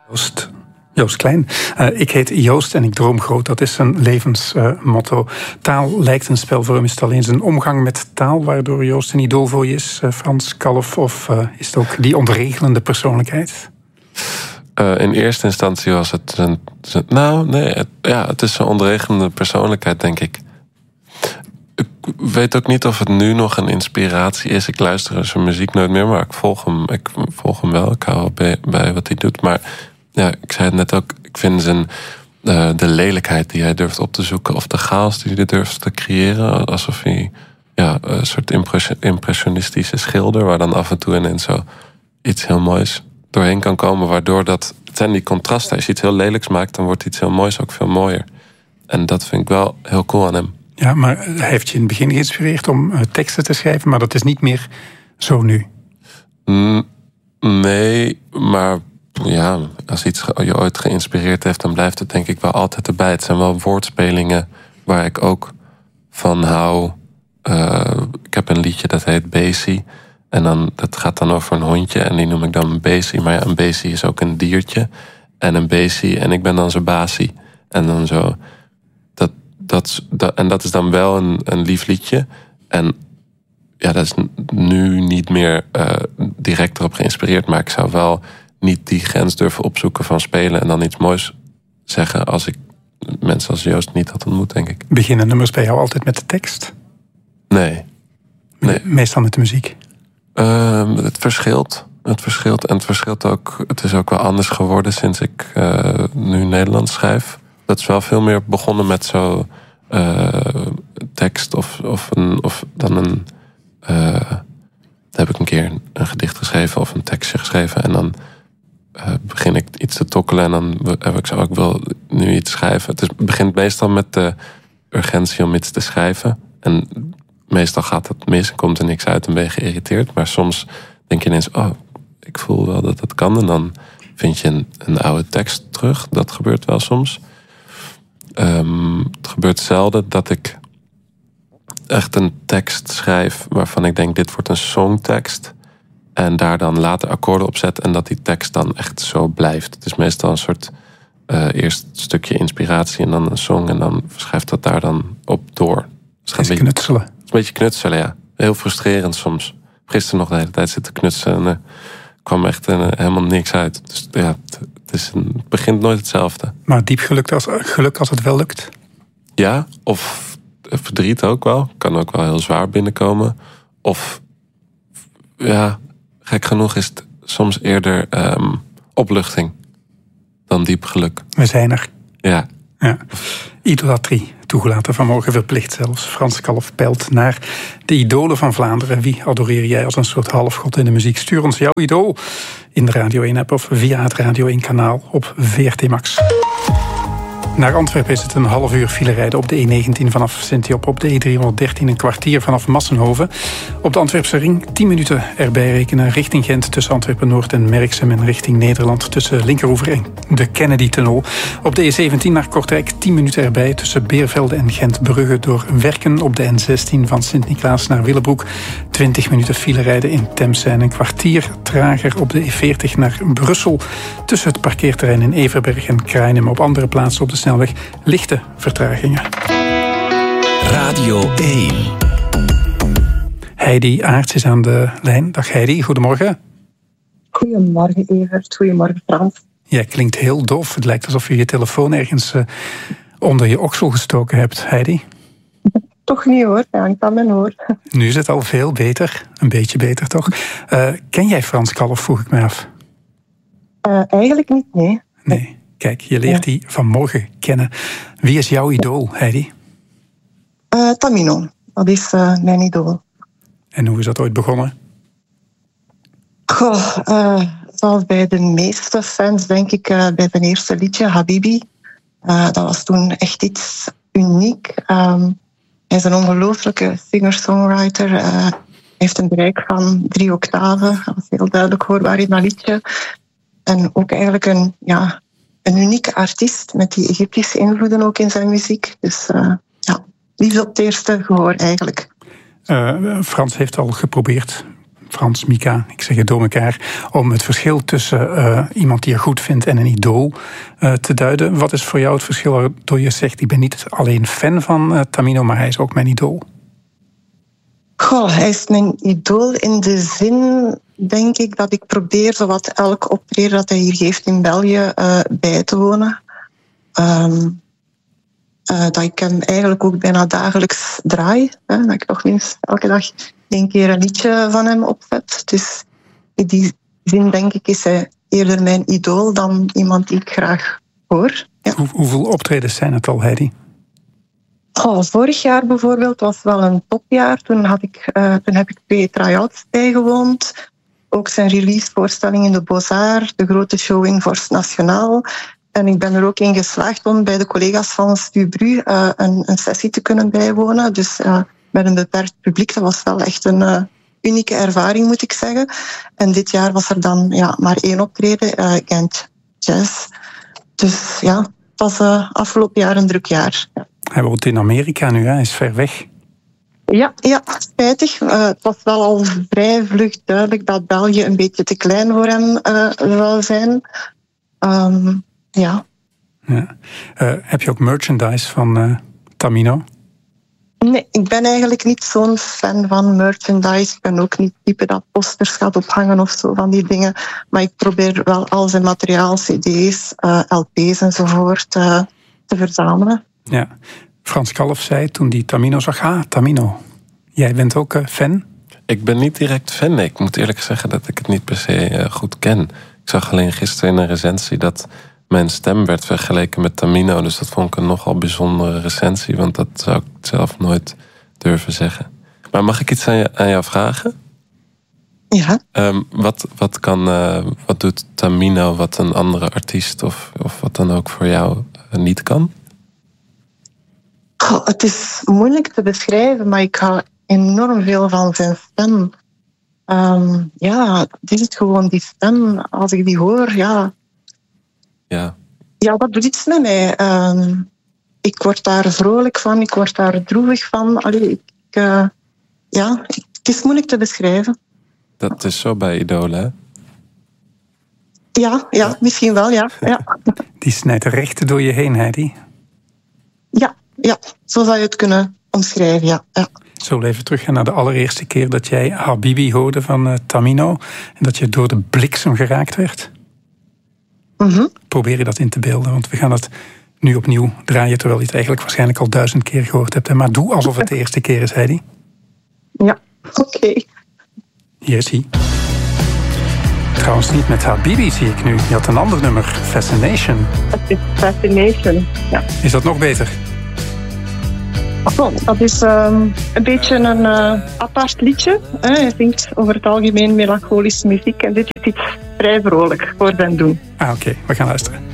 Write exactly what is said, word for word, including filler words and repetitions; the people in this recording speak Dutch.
Joost, Joost Klein. Uh, ik heet Joost en ik droom groot. Dat is zijn levensmotto. Uh, taal lijkt een spel voor hem. Is het alleen zijn omgang met taal waardoor Joost een idool voor je is, uh, Frans Kalf? Of uh, is het ook die ontregelende persoonlijkheid? Uh, in eerste instantie was het zijn... zijn nou, nee, het, ja, het is zijn ontregelende persoonlijkheid, denk ik. Ik weet ook niet of het nu nog een inspiratie is. Ik luister zijn muziek nooit meer, maar ik volg hem, ik volg hem wel. Ik hou wel bij, bij wat hij doet. Maar ja, ik zei het net ook, ik vind zijn, uh, de lelijkheid die hij durft op te zoeken, of de chaos die hij durft te creëren, alsof hij ja, een soort impressionistische schilder, waar dan af en toe ineens zo iets heel moois doorheen kan komen, waardoor dat, het zijn die contrasten. Als je iets heel lelijks maakt, dan wordt iets heel moois ook veel mooier. En dat vind ik wel heel cool aan hem. Ja, maar hij heeft je in het begin geïnspireerd om uh, teksten te schrijven, maar dat is niet meer zo nu. Mm, nee, maar ja, als iets je ooit geïnspireerd heeft, dan blijft het denk ik wel altijd erbij. Het zijn wel woordspelingen waar ik ook van hou. Uh, ik heb een liedje dat heet Besie. En dan, dat gaat dan over een hondje en die noem ik dan een beesie. Maar ja, een beesie is ook een diertje. En een beesie, en ik ben dan zijn basie. En dan zo... Dat, dat, dat, en dat is dan wel een, een lief liedje. En ja, dat is nu niet meer uh, direct erop geïnspireerd. Maar ik zou wel niet die grens durven opzoeken van spelen en dan iets moois zeggen als ik mensen als Joost niet had ontmoet, denk ik. Beginnen nummers bij jou altijd met de tekst? Nee. nee. Meestal met de muziek? Uh, het verschilt. Het verschilt. En het verschilt ook. Het is ook wel anders geworden sinds ik uh, nu Nederlands schrijf. Dat is wel veel meer begonnen met zo uh, tekst of, of, een, of dan een. Uh, dan heb ik een keer een, een gedicht geschreven of een tekstje geschreven. En dan uh, begin ik iets te tokkelen. En dan heb ik zo, ik wil nu iets schrijven. Het, is, het begint meestal met de urgentie om iets te schrijven. En meestal gaat het mis en komt er niks uit en ben je geïrriteerd. Maar soms denk je ineens, oh, ik voel wel dat het kan. En dan vind je een, een oude tekst terug. Dat gebeurt wel soms. Um, het gebeurt zelden dat ik echt een tekst schrijf waarvan ik denk, dit wordt een songtekst. En daar dan later akkoorden op zet en dat die tekst dan echt zo blijft. Het is meestal een soort uh, eerst een stukje inspiratie en dan een song. En dan schrijft dat daar dan op door. Dus het is knutselen. Het is een beetje knutselen, ja. Heel frustrerend soms. Gisteren nog de hele tijd zitten knutselen en er kwam echt uh, helemaal niks uit. Dus ja, het, het, is een, het begint nooit hetzelfde. Maar diep geluk als, geluk als het wel lukt? Ja, of verdriet ook wel. Kan ook wel heel zwaar binnenkomen. Of, ja, gek genoeg is het soms eerder um, opluchting dan diep geluk. We zijn er. Ja. ja. Idolatrie. Toegelaten vanmorgen, verplicht zelfs. Frans Kalf peilt naar de idolen van Vlaanderen. Wie adoreer jij als een soort halfgod in de muziek? Stuur ons jouw idool in de Radio één-app of via het Radio één-kanaal op V R T Max. Naar Antwerpen is het een half uur file rijden op de E negentien vanaf Sint-Job, op de E driehonderddertien een kwartier vanaf Massenhoven. Op de Antwerpse ring tien minuten erbij rekenen richting Gent tussen Antwerpen-Noord en Merksem en richting Nederland tussen Linkeroever en de Kennedy-tunnel. Op de E zeventien naar Kortrijk tien minuten erbij tussen Beervelde en Gent-Brugge door Werken. Op de N zestien van Sint-Niklaas naar Willebroek twintig minuten file rijden in Temse en een kwartier trager op de E veertig naar Brussel tussen het parkeerterrein in Everberg en Krainem. Op andere plaatsen op de snelweg lichte vertragingen. Radio één. Heidi Aerts is aan de lijn. Dag Heidi, goedemorgen. Goedemorgen Evert, goedemorgen Frans. Jij klinkt heel doof. Het lijkt alsof je je telefoon ergens uh, onder je oksel gestoken hebt, Heidi. Toch niet hoor, hij hangt aan mijn oor. Nu is het al veel beter, een beetje beter toch. Uh, ken jij Frans Kalf, vroeg ik mij af? Uh, eigenlijk niet, nee. Nee. Kijk, je leert die vanmorgen kennen. Wie is jouw idool, Heidi? Uh, Tamino, dat is uh, mijn idool. En hoe is dat ooit begonnen? Goh, uh, zoals bij de meeste fans, denk ik, uh, bij zijn eerste liedje, Habibi. Uh, dat was toen echt iets uniek. Um, hij is een ongelooflijke singer-songwriter. Uh, hij heeft een bereik van drie octaven. Dat was heel duidelijk hoorbaar in dat liedje. En ook eigenlijk een... ja. Een unieke artiest met die Egyptische invloeden ook in zijn muziek. Dus uh, ja, liefde op het eerste gehoor eigenlijk. Uh, Frans heeft al geprobeerd Frans, Mika, ik zeg het door elkaar, om het verschil tussen uh, iemand die je goed vindt en een idool uh, te duiden. Wat is voor jou het verschil waardoor je zegt, ik ben niet alleen fan van uh, Tamino, maar hij is ook mijn idool? Goh, hij is mijn idool in de zin, denk ik, dat ik probeer zowat elk optreden dat hij hier geeft in België uh, bij te wonen. Um, uh, dat ik hem eigenlijk ook bijna dagelijks draai. Hè, dat ik toch minstens elke dag één keer een liedje van hem opzet. Dus in die zin, denk ik, is hij eerder mijn idool dan iemand die ik graag hoor. Ja. Hoe, hoeveel optredens zijn het al, Heidi? Oh, vorig jaar bijvoorbeeld was wel een topjaar. Toen, had ik, uh, toen heb ik twee try-outs bijgewoond. Ook zijn releasevoorstelling in de Beaux-Arts, de grote show in Vorst Nationaal. En ik ben er ook in geslaagd om bij de collega's van Stubru uh, een, een sessie te kunnen bijwonen. Dus uh, met een beperkt publiek, dat was wel echt een uh, unieke ervaring, moet ik zeggen. En dit jaar was er dan ja, maar één optreden, uh, Gent Jazz. Dus ja, het was uh, afgelopen jaar een druk jaar. Ja. Hij woont in Amerika nu, hè? Hij is ver weg. Ja, ja, spijtig. Uh, het was wel al vrij vlug duidelijk dat België een beetje te klein voor hem uh, zou zijn. Um, ja. ja. Uh, heb je ook merchandise van uh, Tamino? Nee, ik ben eigenlijk niet zo'n fan van merchandise. Ik ben ook niet het type dat posters gaat ophangen of zo van die dingen. Maar ik probeer wel al zijn materiaal, cd's, uh, L P's enzovoort uh, te verzamelen. Ja, Frans Kalf zei toen die Tamino zag, ah, Tamino, jij bent ook uh, fan? Ik ben niet direct fan, nee. Ik moet eerlijk zeggen dat ik het niet per se uh, goed ken. Ik zag alleen gisteren in een recensie dat mijn stem werd vergeleken met Tamino. Dus dat vond ik een nogal bijzondere recensie, want dat zou ik zelf nooit durven zeggen. Maar mag ik iets aan, je, aan jou vragen? Ja. Um, wat, wat, kan, uh, wat doet Tamino wat een andere artiest of, of wat dan ook voor jou uh, niet kan? Oh, het is moeilijk te beschrijven, maar ik hou enorm veel van zijn stem. Um, ja, het is het gewoon, die stem. Als ik die hoor, ja... Ja, ja dat doet iets met mij. Um, ik word daar vrolijk van, ik word daar droevig van. Allee, ik, uh, ja, het is moeilijk te beschrijven. Dat is zo bij idolen, hè? Ja, ja, misschien wel, ja. ja. Die snijdt de rechten door je heen, Heidi. Ja, ja, zo zou je het kunnen omschrijven, ja. ja. Zo even teruggaan naar de allereerste keer dat jij Habibi hoorde van uh, Tamino. En dat je door de bliksem geraakt werd. Mm-hmm. Probeer je dat in te beelden, want we gaan het nu opnieuw draaien, terwijl je het eigenlijk waarschijnlijk al duizend keer gehoord hebt. Maar doe alsof het de eerste keer is, Heidi. Ja, oké. Okay. Hier is hij. Trouwens niet met Habibi, zie ik nu. Je had een ander nummer, Fascination. Het is Fascination, ja. Is dat nog beter? Oh, dat is um, een beetje een uh, apart liedje. Hè. Hij zingt over het algemeen melancholische muziek en dit is iets vrij vrolijk voor zijn doen. Ah, oké. Okay. We gaan luisteren.